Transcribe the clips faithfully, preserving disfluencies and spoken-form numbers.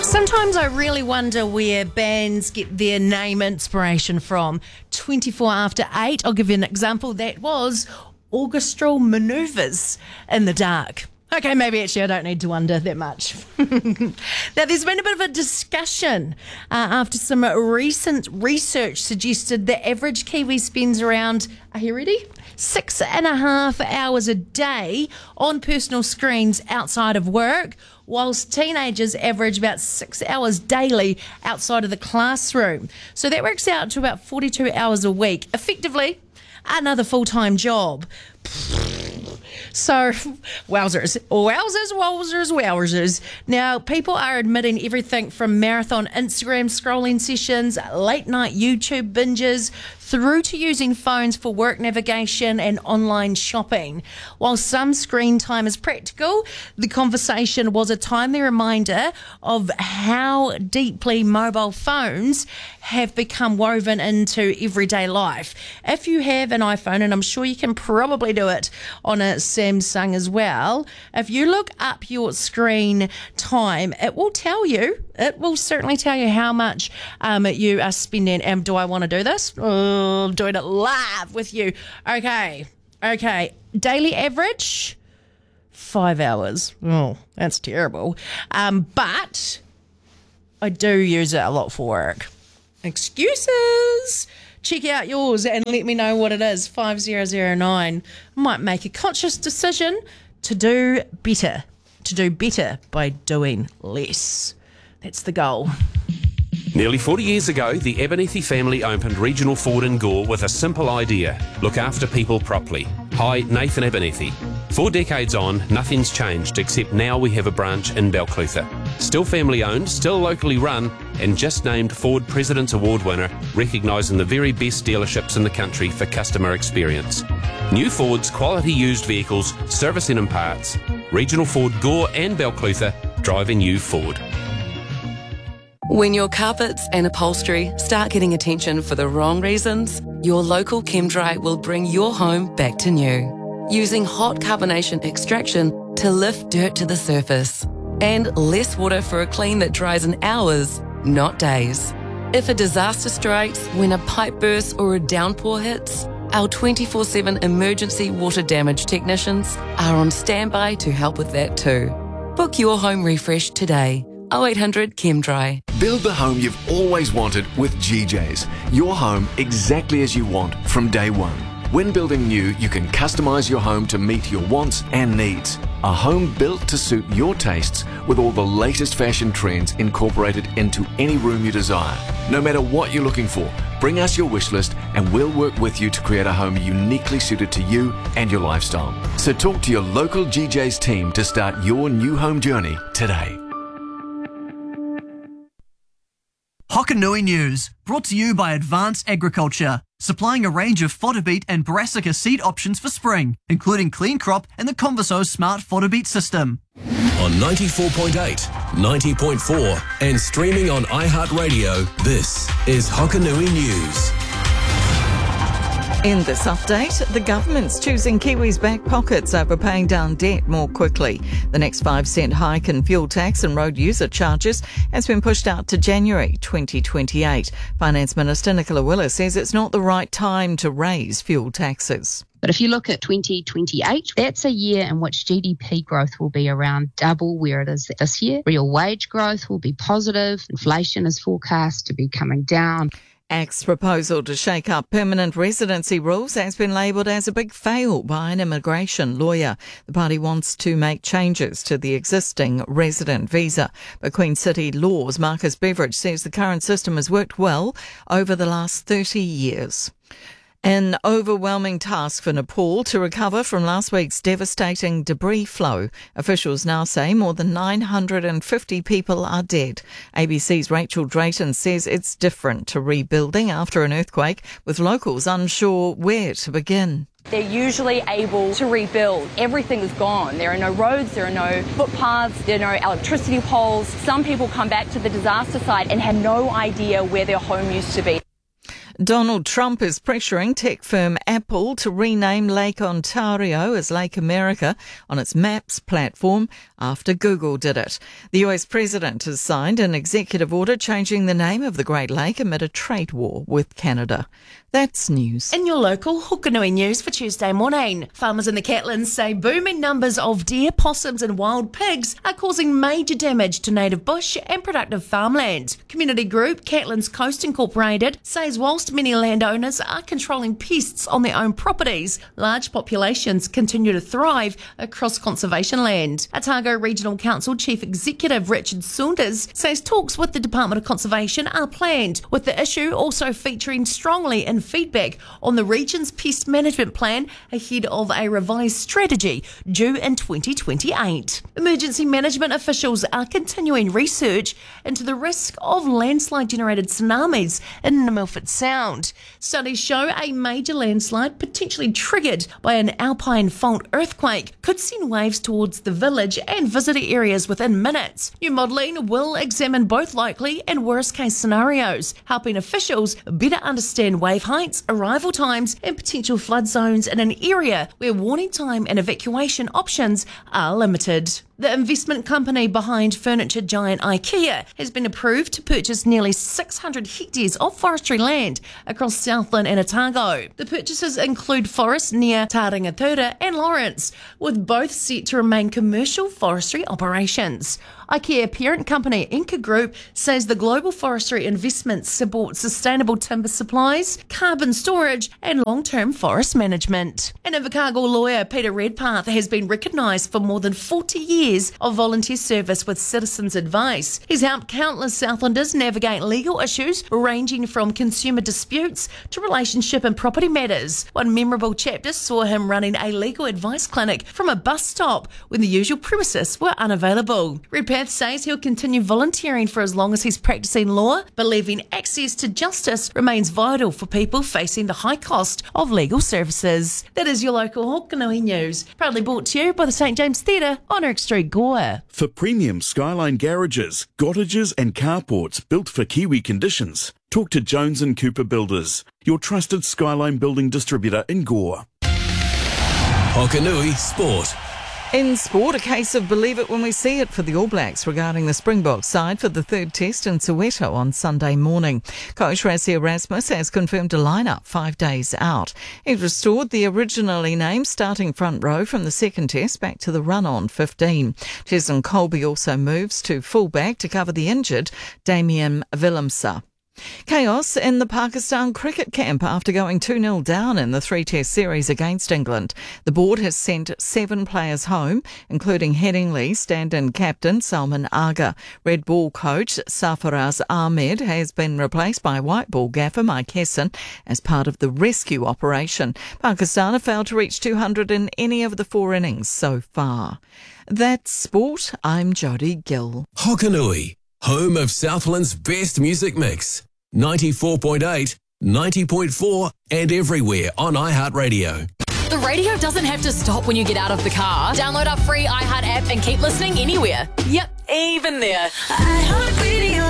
Sometimes I really wonder where bands get their name inspiration from. twenty-four after eight, I'll give you an example. That was orchestral manoeuvres in the dark. Okay, maybe actually I don't need to wonder that much. Now, there's been a bit of a discussion uh, after some recent research suggested the average Kiwi spends around, are you ready? Six and a half hours a day on personal screens outside of work, whilst teenagers average about six hours daily outside of the classroom. So that works out to about forty-two hours a week. Effectively, another full-time job. So, wowzers, wowzers, wowzers, wowzers. Now, people are admitting everything from marathon Instagram scrolling sessions, late night YouTube binges, through to using phones for work navigation and online shopping. While some screen time is practical, the conversation was a timely reminder of how deeply mobile phones have become woven into everyday life. If you have an iPhone, and I'm sure you can probably do it on a Samsung as well, if you look up your screen time, it will tell you, it will certainly tell you how much um, you are spending. And do I want to do this? Uh, I'm doing it live with you. Okay, okay. Daily average, five hours. Oh, that's terrible. Um, but I do use it a lot for work. Excuses. Check out yours and let me know what it is. five zero zero nine. I might make a conscious decision to do better. To do better by doing less. That's the goal. Nearly forty years ago, the Abernethy family opened Regional Ford in Gore with a simple idea: look after people properly. Hi, Nathan Abernethy. Four decades on, nothing's changed, except now we have a branch in Balclutha. Still family owned, still locally run, and just named Ford President's Award winner, recognising the very best dealerships in the country for customer experience. New Fords, quality used vehicles, servicing and parts. Regional Ford Gore and Balclutha, driving you Ford. When your carpets and upholstery start getting attention for the wrong reasons, your local ChemDry will bring your home back to new. Using hot carbonation extraction to lift dirt to the surface. And less water for a clean that dries in hours, not days. If a disaster strikes when a pipe bursts or a downpour hits, our twenty-four seven emergency water damage technicians are on standby to help with that too. Book your home refresh today. oh eight hundred ChemDry. Build the home you've always wanted with G J's. Your home exactly as you want from day one. When building new, you can customise your home to meet your wants and needs. A home built to suit your tastes with all the latest fashion trends incorporated into any room you desire. No matter what you're looking for, bring us your wish list and we'll work with you to create a home uniquely suited to you and your lifestyle. So talk to your local G J's team to start your new home journey today. Hokanui News, brought to you by Advanced Agriculture, supplying a range of fodder beet and brassica seed options for spring, including Clean Crop and the Converso Smart Fodder Beet System. On ninety-four point eight, ninety point four and streaming on iHeartRadio, this is Hokanui News. In this update, the government's choosing Kiwis' back pockets over paying down debt more quickly. The next five cent hike in fuel tax and road user charges has been pushed out to January twenty twenty-eight. Finance Minister Nicola Willis says it's not the right time to raise fuel taxes. But if you look at twenty twenty-eight, that's a year in which G D P growth will be around double where it is this year. Real wage growth will be positive. Inflation is forecast to be coming down. A C T's proposal to shake up permanent residency rules has been labelled as a big fail by an immigration lawyer. The party wants to make changes to the existing resident visa. But Queen City Law's Marcus Beveridge says the current system has worked well over the last thirty years. An overwhelming task for Nepal to recover from last week's devastating debris flow. Officials now say more than nine hundred fifty people are dead. A B C's Rachel Drayton says it's different to rebuilding after an earthquake, with locals unsure where to begin. They're usually able to rebuild. Everything is gone. There are no roads, there are no footpaths, there are no electricity poles. Some people come back to the disaster site and had no idea where their home used to be. Donald Trump is pressuring tech firm Apple to rename Lake Ontario as Lake America on its Maps platform after Google did it. The U S president has signed an executive order changing the name of the Great Lake amid a trade war with Canada. That's news. In your local Hokanui news for Tuesday morning, farmers in the Catlins say booming numbers of deer, possums and wild pigs are causing major damage to native bush and productive farmland. Community group Catlins Coast Incorporated says whilst many landowners are controlling pests on their own properties, large populations continue to thrive across conservation land. Otago Regional Council Chief Executive Richard Saunders says talks with the Department of Conservation are planned, with the issue also featuring strongly in feedback on the region's pest management plan ahead of a revised strategy due in twenty twenty-eight. Emergency management officials are continuing research into the risk of landslide-generated tsunamis in the Milford Sound. Studies show a major landslide potentially triggered by an alpine fault earthquake could send waves towards the village and visitor areas within minutes. New modelling will examine both likely and worst-case scenarios, helping officials better understand wave heights, arrival times and potential flood zones in an area where warning time and evacuation options are limited. The investment company behind furniture giant IKEA has been approved to purchase nearly six hundred hectares of forestry land across Southland and Otago. The purchases include forests near Taringatura and Lawrence, with both set to remain commercial forestry operations. IKEA parent company Inca Group says the global forestry investments support sustainable timber supplies, carbon storage and long-term forest management. An Invercargill lawyer, Peter Redpath, has been recognised for more than forty years of volunteer service with Citizens Advice. He's helped countless Southlanders navigate legal issues ranging from consumer disputes to relationship and property matters. One memorable chapter saw him running a legal advice clinic from a bus stop when the usual premises were unavailable. Redpath says he'll continue volunteering for as long as he's practicing law, believing access to justice remains vital for people facing the high cost of legal services. That is your local Hokanui news, proudly brought to you by the St James Theatre on Eric Street, Gore. For premium Skyline garages, cottages and carports built for Kiwi conditions, talk to Jones and Cooper Builders, your trusted Skyline building distributor in Gore. Hokanui Sport. In sport, a case of believe it when we see it for the All Blacks regarding the Springboks side for the third test in Soweto on Sunday morning. Coach Rassie Erasmus has confirmed a lineup five days out. He's restored the originally named starting front row from the second test back to the run-on fifteen. Cheslin Colby also moves to fullback to cover the injured Damian Willemse. Chaos in the Pakistan cricket camp after going two nil down in the three-test series against England. The board has sent seven players home, including Headingley stand-in captain Salman Agha. Red ball coach Sarfaraz Ahmed has been replaced by white ball gaffer Mike Hesson as part of the rescue operation. Pakistan have failed to reach two hundred in any of the four innings so far. That's sport. I'm Jodie Gill. Hokanui, home of Southland's best music mix. ninety-four point eight, ninety point four and everywhere on iHeartRadio. The radio doesn't have to stop when you get out of the car. Download our free iHeart app and keep listening anywhere. Yep, even there. iHeartRadio.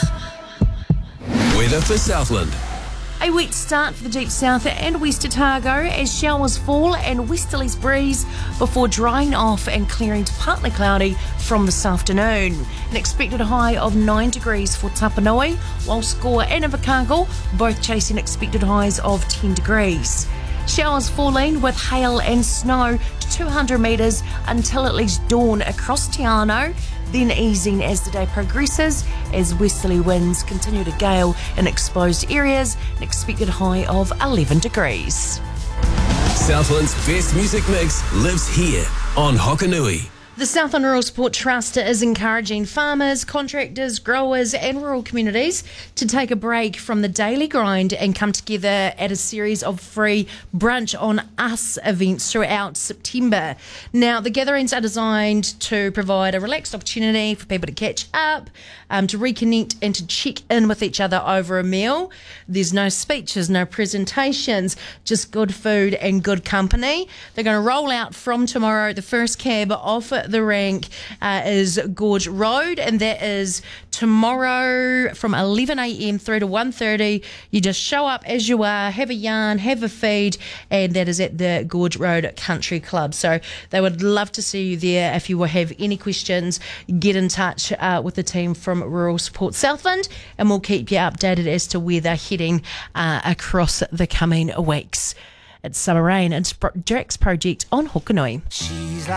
Weather for Southland. A wet start for the deep south and west Otago as showers fall and westerlies breeze before drying off and clearing to partly cloudy from this afternoon. An expected high of nine degrees for Tapanui, while Gore and Invercargill both chasing expected highs of ten degrees. Showers falling with hail and snow to two hundred metres until at least dawn across Te Anau, then easing as the day progresses as westerly winds continue to gale in exposed areas, an expected high of eleven degrees. Southland's best music mix lives here on Hokanui. The Southland Rural Support Trust is encouraging farmers, contractors, growers and rural communities to take a break from the daily grind and come together at a series of free Brunch on Us events throughout September. Now, the gatherings are designed to provide a relaxed opportunity for people to catch up, um, to reconnect and to check in with each other over a meal. There's no speeches, no presentations, just good food and good company. They're going to roll out from tomorrow the first cab of the rank uh, is Gorge Road, and that is tomorrow from eleven a.m. through to one thirty. You just show up as you are, have a yarn, have a feed, and that is at the Gorge Road Country Club. So they would love to see you there. If you will have any questions, get in touch uh, with the team from Rural Support Southland, and we'll keep you updated as to where they're heading uh, across the coming weeks. It's Summer Rain and Drax Project on Hokanui.